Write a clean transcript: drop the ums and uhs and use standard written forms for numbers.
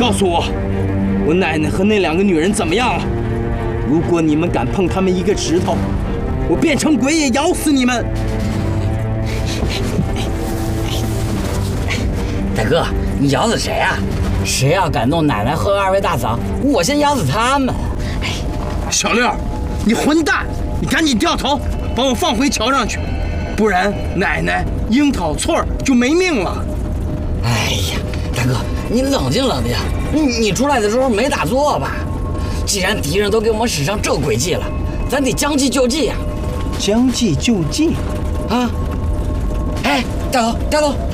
告诉我，我奶奶和那2个女人怎么样了？如果你们敢碰他们一个指头，我变成鬼也咬死你们！ 大哥，你咬死谁啊？谁要敢动奶奶和2位大嫂，我先咬死他们！ 小六，你混蛋！你赶紧掉头，把我放回桥上去，不然奶奶、樱桃、翠儿就没命了。 哎呀，大哥，你冷静冷静，你出来的时候没打错吧？既然敌人都给我们使上这诡计了，咱得将计就计呀！ 将计就计？ 啊！哎，大头，